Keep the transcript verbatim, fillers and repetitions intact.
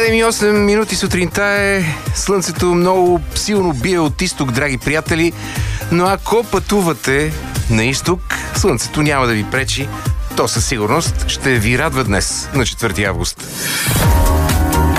седем и осем минути сутринта е. Слънцето много силно бие от изток, драги приятели. Но ако пътувате на изток, слънцето няма да ви пречи. То със сигурност ще ви радва днес, на четвърти август.